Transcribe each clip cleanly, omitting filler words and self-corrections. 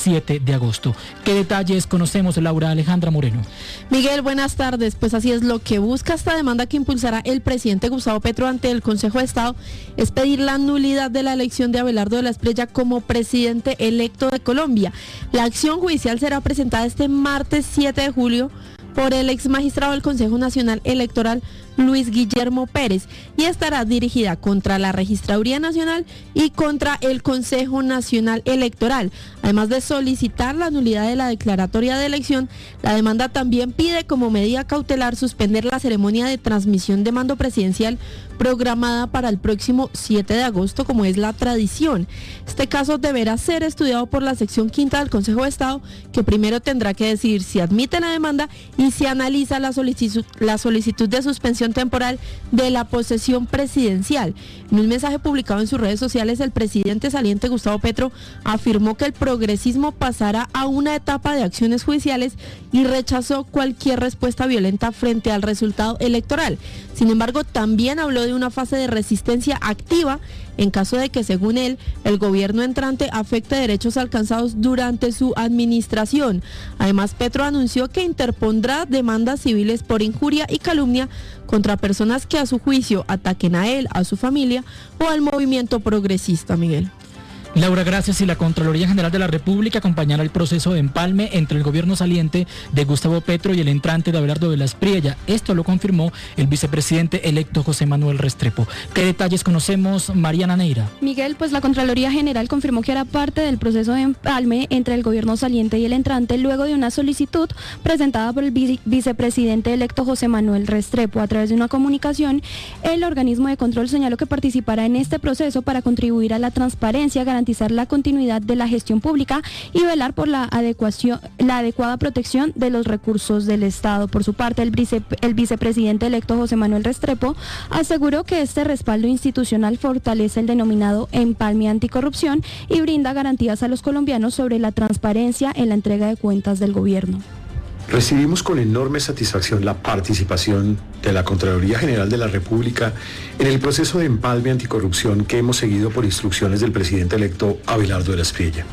7 de agosto. ¿Qué detalles conocemos, Laura Alejandra Moreno? Miguel, buenas tardes. Pues así es, lo que busca esta demanda que impulsará el presidente Gustavo Petro ante el Consejo de Estado es pedir la nulidad de la elección de Abelardo de la Espriella como presidente electo de Colombia. La acción judicial será presentada este martes 7 de julio por el ex magistrado del Consejo Nacional Electoral, Luis Guillermo Pérez, y estará dirigida contra la Registraduría Nacional y contra el Consejo Nacional Electoral. Además de solicitar la nulidad de la declaratoria de elección, la demanda también pide como medida cautelar suspender la ceremonia de transmisión de mando presidencial programada para el próximo 7 de agosto, como es la tradición. Este caso deberá ser estudiado por la sección quinta del Consejo de Estado, que primero tendrá que decidir si admite la demanda y si analiza la solicitud de suspensión temporal de la posesión presidencial. En un mensaje publicado en sus redes sociales, el presidente saliente Gustavo Petro afirmó que el progresismo pasará a una etapa de acciones judiciales y rechazó cualquier respuesta violenta frente al resultado electoral. Sin embargo, también habló de una fase de resistencia activa en caso de que, según él, el gobierno entrante afecte derechos alcanzados durante su administración. Además, Petro anunció que interpondrá demandas civiles por injuria y calumnia contra personas que a su juicio ataquen a él, a su familia o al movimiento progresista, Miguel. Laura, gracias. Y la Contraloría General de la República acompañará el proceso de empalme entre el gobierno saliente de Gustavo Petro y el entrante de Abelardo de la Espriella. Esto lo confirmó el vicepresidente electo José Manuel Restrepo. ¿Qué detalles conocemos, Mariana Neira? Miguel, pues la Contraloría General confirmó que era parte del proceso de empalme entre el gobierno saliente y el entrante luego de una solicitud presentada por el vicepresidente electo José Manuel Restrepo. A través de una comunicación, el organismo de control señaló que participará en este proceso para contribuir a la transparencia, garantizar la continuidad de la gestión pública y velar por la adecuada protección de los recursos del Estado. Por su parte, el vicepresidente electo José Manuel Restrepo aseguró que este respaldo institucional fortalece el denominado empalme anticorrupción y brinda garantías a los colombianos sobre la transparencia en la entrega de cuentas del gobierno. Recibimos con enorme satisfacción la participación de la Contraloría General de la República en el proceso de empalme anticorrupción que hemos seguido por instrucciones del presidente electo Abelardo de la Espriella.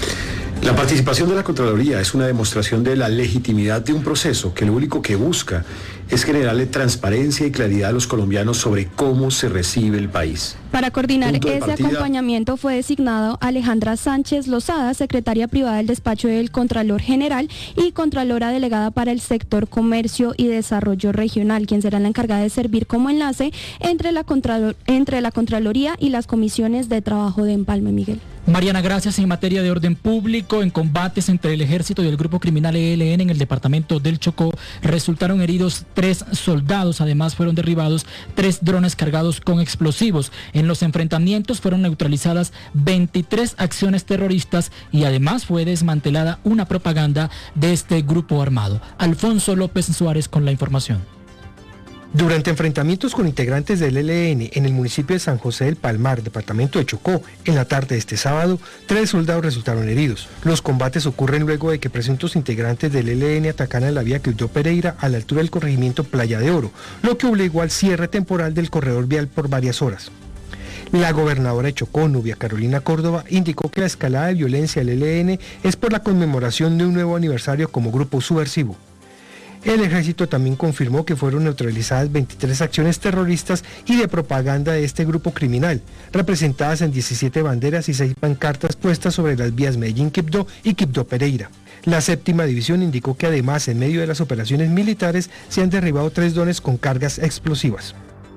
La participación de la Contraloría es una demostración de la legitimidad de un proceso que lo único que busca es generarle transparencia y claridad a los colombianos sobre cómo se recibe el país. Para coordinar ese acompañamiento fue designado Alejandra Sánchez Lozada, secretaria privada del despacho del Contralor General y Contralora Delegada para el sector Comercio y Desarrollo Regional, quien será la encargada de servir como enlace entre la Contraloría y las comisiones de trabajo de empalme, Miguel. Mariana, gracias. En materia de orden público, en combates entre el ejército y el grupo criminal ELN en el departamento del Chocó, resultaron heridos 3 soldados. Además, fueron derribados 3 drones cargados con explosivos. En los enfrentamientos fueron neutralizadas 23 acciones terroristas y además fue desmantelada una propaganda de este grupo armado. Alfonso López Suárez con la información. Durante enfrentamientos con integrantes del ELN en el municipio de San José del Palmar, departamento de Chocó, en la tarde de este sábado, 3 soldados resultaron heridos. Los combates ocurren luego de que presuntos integrantes del ELN atacaran la vía Quibdó Pereira a la altura del corregimiento Playa de Oro, lo que obligó al cierre temporal del corredor vial por varias horas. La gobernadora de Chocó, Nubia Carolina Córdoba, indicó que la escalada de violencia del ELN es por la conmemoración de un nuevo aniversario como grupo subversivo. El ejército también confirmó que fueron neutralizadas 23 acciones terroristas y de propaganda de este grupo criminal, representadas en 17 banderas y 6 pancartas puestas sobre las vías Medellín-Quibdó y Quibdó-Pereira. La 7ª división indicó que además, en medio de las operaciones militares, se han derribado 3 drones con cargas explosivas.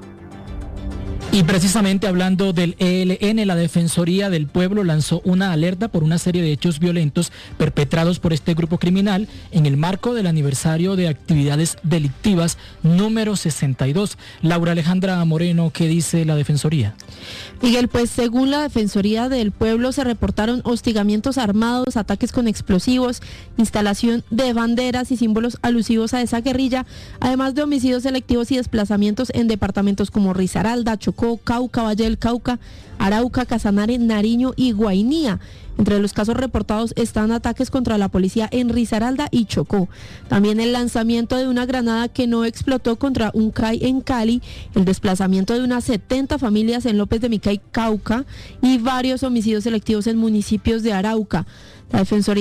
Y precisamente hablando del ELN, la Defensoría del Pueblo lanzó una alerta por una serie de hechos violentos perpetrados por este grupo criminal en el marco del aniversario de actividades delictivas número 62. Laura Alejandra Moreno, ¿qué dice la Defensoría? Miguel, pues según la Defensoría del Pueblo se reportaron hostigamientos armados, ataques con explosivos, instalación de banderas y símbolos alusivos a esa guerrilla, además de homicidios selectivos y desplazamientos en departamentos como Risaralda, Chocó, Cauca, Valle del Cauca, Arauca, Casanare, Nariño y Guainía. Entre los casos reportados están ataques contra la policía en Risaralda y Chocó. También el lanzamiento de una granada que no explotó contra un CAI en Cali, el desplazamiento de unas 70 familias en López de Micay, Cauca, y varios homicidios selectivos en municipios de Arauca. La Defensoría